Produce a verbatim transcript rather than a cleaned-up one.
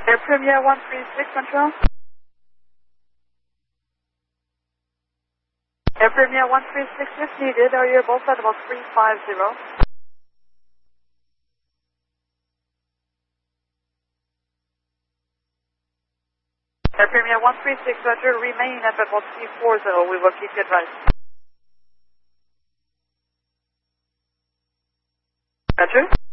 Air Premier one three six, control. Air Premier one three six, if needed, are you both at about three five zero? Air Premier one three six, Roger, remain at about three four zero, we will keep you advised. Roger.